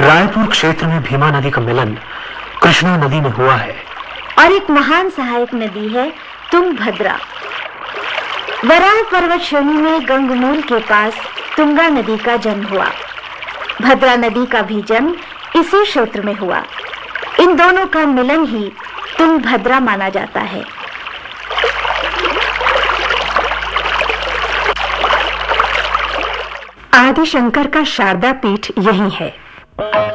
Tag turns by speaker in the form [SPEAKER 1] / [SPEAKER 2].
[SPEAKER 1] रायपुर क्षेत्र में भीमा नदी का मिलन कृष्णा नदी में हुआ है
[SPEAKER 2] और एक महान सहायक नदी है तुंगभद्रा। वराह पर्वत श्रेणी में गंगमूल के पास तुंगा नदी का जन्म हुआ। भद्रा नदी का भी जन्म इसी क्षेत्र में हुआ। इन दोनों का मिलन ही तुंगभद्रा माना जाता है। आदि शंकर का शारदा पीठ यही है।